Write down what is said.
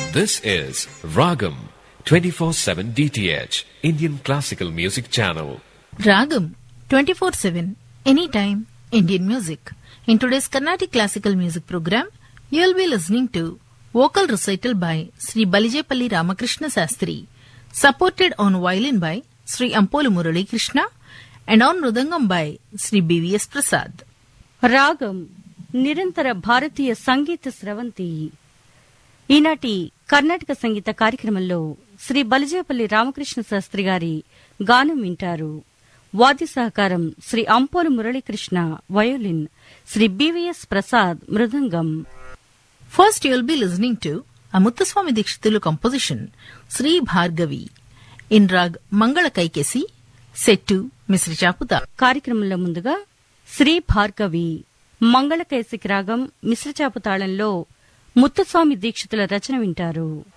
This is Ragam 24/7 DTH Indian Classical Music Channel. Ragam 24/7 anytime Indian music. In today's Carnatic Classical Music program, you will be listening to vocal recital by Sri Balijepalli Ramakrishna Sastri, supported on violin by Sri Ampolu Murali Krishna and on mridangam by Sri BVS Prasad. రాగం నిరంతర భారతీయ సంగీత స్రవంతి. ఈనాటి కర్ణాటక సంగీత కార్యక్రమంలో శ్రీ బలిజేపల్లి రామకృష్ణ శాస్త్రి గారి గానం వింటారు. వాద్య సహకారం Shri Ampolu Muralikrishna violin, Shri BVS Prasad mridangam. First you will be listening to a Muthuswami Dikshitulu composition, Sri Bhargavi, in rag Mangala Kaikesi, set to Misri Chaputa. కార్యక్రమంలో ముందుగా శ్రీ భార్గవి మంగళకైసికి రాగం మిశ్రచాపు తాళంలో ముత్తుస్వామి దీక్షితుల రచన వింటారు.